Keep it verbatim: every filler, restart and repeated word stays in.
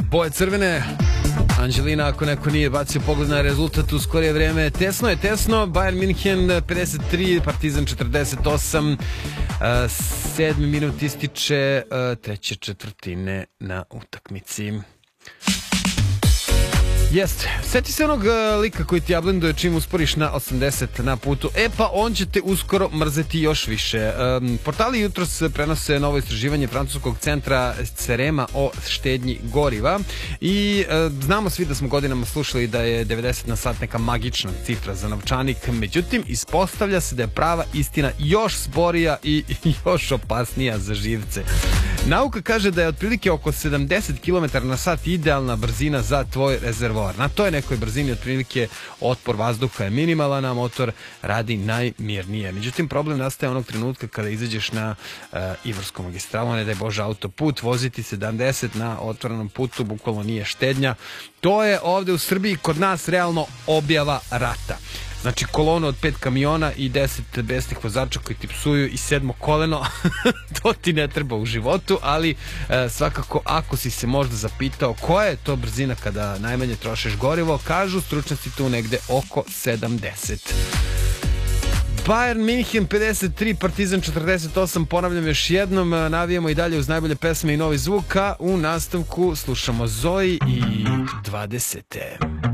Boje crvene. Anđelina, ako neko nije bacio pogled na rezultat u skorije vreme, tesno je tesno. Bayern München pedeset tri, Partizan četrdeset osam. Sedmi minut ističe treće četvrtine na utakmici. Jeste, sjeti se onog lika koji ti jablenduje čim usporiš na osamdeset na putu, e pa on će te uskoro mrzeti još više. Um, portali jutros prenose novo istraživanje francuskog centra Cerema o štednji goriva i uh, znamo svi da smo godinama slušali da je devedeset na sat neka magična cifra za novčanik, međutim ispostavlja se da je prava istina još sporija i još opasnija za živce. Nauka kaže da je otprilike oko sedamdeset kilometara na sat idealna brzina za tvoj rezervoar. Na toj nekoj brzini otprilike otpor vazduha je minimalan, a motor radi najmirnije. Međutim, problem nastaje onog trenutka kada izađeš na uh, Ivarsku magistralu, ne daj Bože autoput, voziti sedamdeset na otvorenom putu bukvalno nije štednja. To je ovde u Srbiji kod nas realno objava rata. Znači kolonu od pet kamiona i deset besnih vozača koji ti psuju i sedmo koleno, to ti ne treba u životu, ali e, svakako ako si se možda zapitao koja je to brzina kada najmanje trošiš gorivo, kažu stručnjaci tu negde oko sedamdeset. Bayern München pedeset tri, Partizan četrdeset osam, ponavljam još jednom, navijamo i dalje uz najbolje pesme i novi zvuk, a u nastavku slušamo Zoe i dvadesete.